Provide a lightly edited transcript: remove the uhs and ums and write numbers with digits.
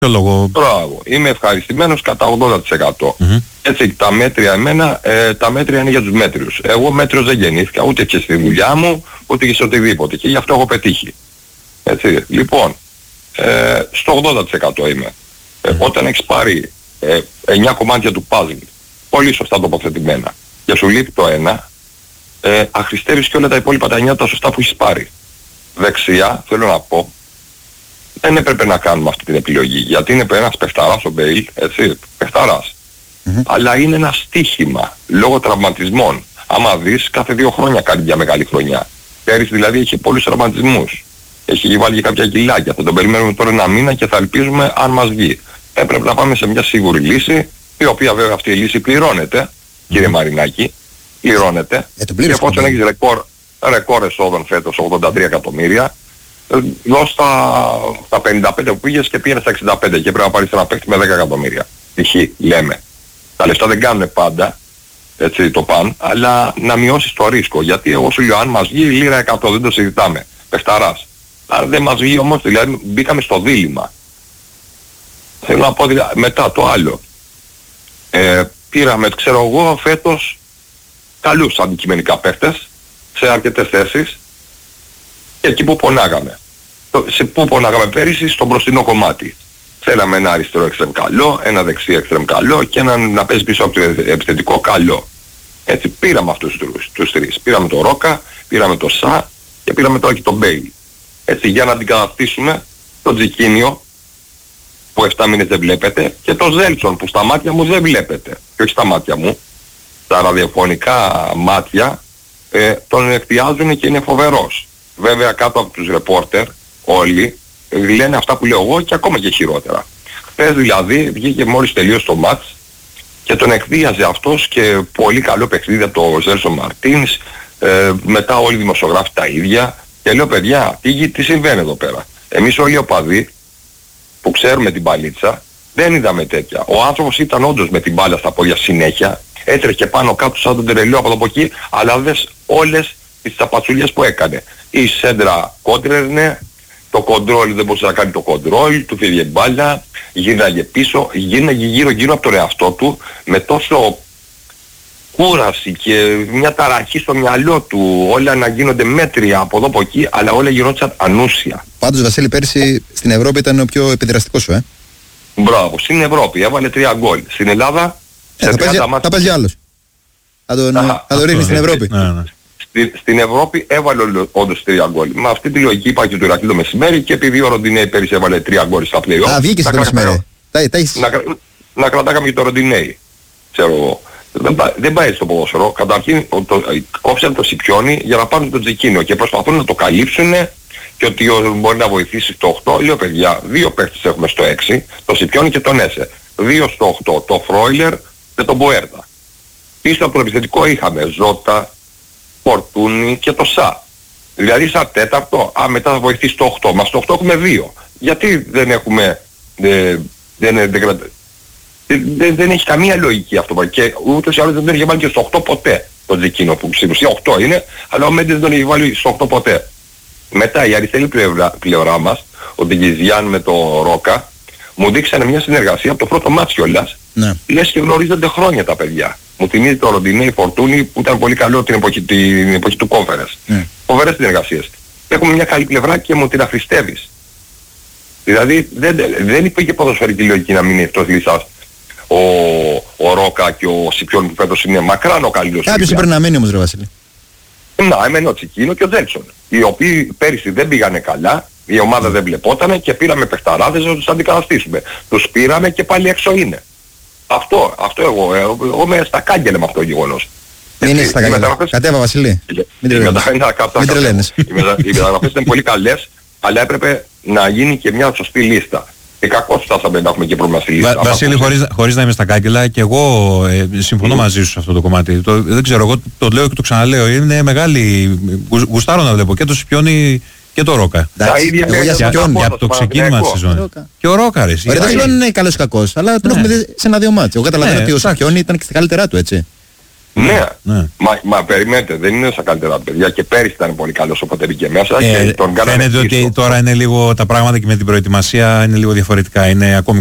Ποιο λόγο? Μπράβο. Είμαι ευχαριστημένος κατά 80%. Έτσι, τα μέτρια εμένα, τα μέτρια είναι για τους μέτριους. Εγώ μέτριος δεν γεννήθηκα, ούτε και στη δουλειά μου, ούτε και σε οτιδήποτε. Και γι' αυτό έχω πετύχει. Έτσι, λοιπόν, στο 80% είμαι. Όταν έχεις πάρει 9 κομμάτια του puzzle, πολύ σωστά τοποθετημένα, και σου λείπει το ένα, αχρηστεύεις και όλα τα υπόλοιπα τα 9 τα σωστά που έχεις πάρει. Δεξιά, θέλω να πω, δεν έπρεπε να κάνουμε αυτή την επιλογή, γιατί είναι ένας παιχταράς ο Μπέιλ, έτσι, παιχταράς. Αλλά είναι ένα στοίχημα, λόγω τραυματισμών. Άμα δεις, κάθε 2 χρόνια κάνει μια μεγάλη χρονιά. Πέρυσι δηλαδή είχε πολλούς τραυματισμούς. Έχει βάλει και κάποια κιλάκια. Θα τον περιμένουμε τώρα ένα μήνα και θα ελπίζουμε αν μας βγει. Έπρεπε να πάμε σε μια σίγουρη λύση, η οποία βέβαια αυτή η λύση πληρώνεται, κύριε Μαρινάκη, πληρώνεται. Και εφόσον έχεις ρεκόρ εσόδων φέτος 83 εκατομμύρια, δώσ' τα 55 που πήγες και πήγαινε στα 65 και πρέπει να πάρεις ένα παίκτη με 10 εκατομμύρια. Π.χ. λέμε. Τα λεφτά δεν κάνουν πάντα, έτσι το παν, αλλά να μειώσεις το ρίσκο. Γιατί εγώ σου λέω αν μας βγει λίρα 100 δεν το συζητάμε. Πεχταράς. Αν δεν μας βγει όμως, δηλαδή μπήκαμε στο δίλημμα. Θέλω να πω δηλαδή, μετά το άλλο. Πήραμε, ξέρω εγώ, φέτος καλούς αντικειμενικά παίχτες σε αρκετές θέσεις και εκεί που πονάγαμε. Σε πού πονάγαμε πέρυσι, στο μπροστινό κομμάτι. Θέλαμε ένα αριστερό εξτρεμ καλό, ένα δεξί εξτρεμ καλό και έναν να παίζει πίσω από το επιθετικό καλό. Έτσι πήραμε αυτούς τους τρεις. Πήραμε το Ρόκα, πήραμε το Σα και πήραμε τώρα και τον Μπέιλ. Έτσι για να αντικαταστήσουμε το Τζικίνιο που 7 μήνες δεν βλέπετε και το Ζέλτσον που στα μάτια μου δεν βλέπετε. Και όχι στα μάτια μου, τα ραδιοφωνικά μάτια τον εκπιάζουν και είναι φοβερός. Βέβαια κάτω από τους ρεπόρτερ όλοι λένε αυτά που λέω εγώ και ακόμα και χειρότερα. Χθες δηλαδή βγήκε μόλις τελείωσε το μάτς και τον εκβίαζε αυτός και πολύ καλό παιχνίδι από το Ζέλσον Μαρτίνς, μετά όλοι οι δημοσιογράφοι τα ίδια και λέω παιδιά τι συμβαίνει εδώ πέρα. Εμείς όλοι οι οπαδοί που ξέρουμε την μπαλίτσα δεν είδαμε τέτοια. Ο άνθρωπος ήταν όντως με την μπάλα στα πόδια συνέχεια, έτρεχε πάνω κάτω σαν τον τρελό από εδώ από εκεί, αλλά δες όλες τις ταπατσουλιές που έκανε. Η σέντρα κόντρερνε, το κοντρόλ δεν μπορούσε να κάνει το κοντρόλ, του φύγε μπάλα, γύρναγε πίσω, γύρναγε γύρω από τον εαυτό του με τόσο κούραση και μια ταραχή στο μυαλό του, όλα να γίνονται μέτρια από εδώ από εκεί, αλλά όλα γινόντουσαν ανούσια. Πάντως Βασίλη πέρσι στην Ευρώπη ήταν ο πιο επιδραστικός σου, Μπράβο, στην Ευρώπη έβαλε 3 γκολ. Στην Ελλάδα θα παίζει άλλος. Θα το ρίχνει στην Ευρώπη. Στην Ευρώπη έβαλε όντως 3 γκολ. Με αυτή τη λογική είπα και του Ηρακλή το μεσημέρι και επειδή ο Ροντινέι πέρυσι έβαλε 3 γκολ στα play-off. Α, βγήκε στο μεσημέρι. Να κρατάγαμε και το Ροντινέι. Ξέρω εγώ. Δεν πάει στο ποδόσφαιρο. Καταρχήν κόψαν το Σιπιόνι για να πάρουν τον Τζικίνιο και προσπαθούν να το καλύψουν και ότι μπορεί να βοηθήσει στο 8. Λέω παιδιά, 2 παίκτες έχουμε στο 6, το Σιπιόνι και τον Έσε. 2 στο 8, το Φρόιλερ και τον Μποέρτα. Πίσω από το επιθετικό είχαμε Ζώτα, Φορτούνι και το Σα. Δηλαδή σαν τέταρτο, μετά θα βοηθήσει το 8. Μας το 8 έχουμε 2. Γιατί δεν έχουμε... Δεν έχει καμία λογική αυτό. Και ούτως ή άλλως δεν τον έχει βάλει και στο 8 ποτέ το Τζικίνο που στην ουσία 8 είναι, αλλά ο Μέντες δεν τον έχει βάλει στο 8 ποτέ. Μετά η αριστερή πλευρά μας, ο Ντιγκιζιάν με το Ρόκα, μου δείξανε μια συνεργασία από το πρώτο μάτς κιόλας. Ναι. Λες και γνωρίζονται χρόνια τα παιδιά. Μου θυμίζει το Ροντινέι Φορτούνι που ήταν πολύ καλό την εποχή του Conference. Ναι. Φοβερές συνεργασίες. Έχουμε μια καλή πλευρά και μου την αχρηστεύεις. Δηλαδή δεν υπήρχε ποδοσφαιρική λογική να μείνει εκτός λύσας ο Ρόκα και ο Σιπιόν που φέτος είναι μακράν ο καλύτερος. Κάποιος έπρεπε να μείνει όμως ρε Βασίλη. Να, εμένα ο Τσικίνο και ο Τζέλσον. Οι οποίοι πέρυσι δεν πήγανε καλά, η ομάδα δεν βλεπότανε και πήραμε παιχταράδες να τους αντικαταστήσουμε. Τους πήραμε και πάλι έξω είναι. Αυτό εγώ είμαι στα κάγκελα με αυτό το γεγονός. Μην είσαι στα κάγκελα. Κατέβα Βασίλη. Μην τρελαίνεις. Οι μεταγραφές ήταν πολύ καλές, αλλά έπρεπε να γίνει και μια σωστή λίστα. Και κακώς φτάσαμε να έχουμε και πρόβλημα στη λίστα. Βασίλη, χωρίς να είμαι στα κάγκελα, και εγώ συμφωνώ μαζί σου σε αυτό το κομμάτι. Δεν ξέρω, εγώ το λέω και το ξαναλέω. Είναι μεγάλη. Γουστάρω να βλέπω και το Σιπιόνι και το Ρόκα. Για το ξεκίνημα της σεζόν. Και ο Ρόκα, ρε. Ωραία, δεν είναι καλός ή κακός, αλλά τον έχουμε δει σε 1-2 μάτς. Εγώ καταλαβαίνω ότι ο Σιπιόνι ήταν και στα καλύτερά του, έτσι. Ναι. Μα περιμένετε, δεν είναι σαν καλύτερα παιδιά και πέρυσι ήταν πολύ καλός όποτε μπήκε μέσα και τον κάναμε. Φαίνεται ότι τώρα είναι λίγο τα πράγματα και με την προετοιμασία είναι λίγο διαφορετικά. Είναι ακόμη